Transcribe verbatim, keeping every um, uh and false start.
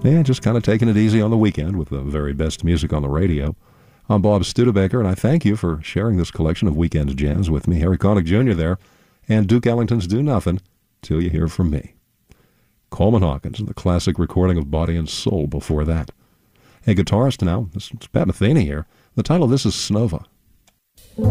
and just kind of taking it easy on the weekend with the very best music on the radio. I'm Bob Studebaker, and I thank you for sharing this collection of weekend jazz with me. Harry Connick Junior there, and Duke Ellington's Do Nothing Till You Hear From Me. Coleman Hawkins and the classic recording of Body and Soul before that. Hey, guitarist now, this is Pat Metheny here. The title of this is Snova.